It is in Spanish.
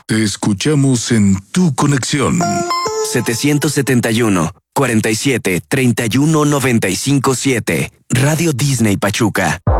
Te escuchamos en tu conexión. 771-47-31-95-7. Radio Disney Pachuca.